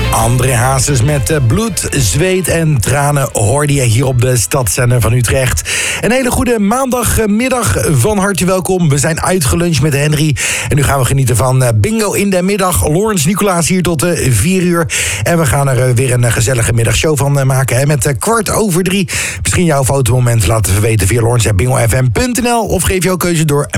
André Hazes met bloed, zweet en tranen hoorde je hier op de Stadszender van Utrecht. Een hele goede maandagmiddag, van harte welkom. We zijn uitgeluncht met Henry en nu gaan we genieten van bingo in de middag. Lawrence Nicolaas hier tot 4 uur. En we gaan er weer een gezellige middagshow van maken. Hè, met 2:15. Misschien jouw fotomoment laten we weten via lawrence@bingofm.nl of geef jouw keuze door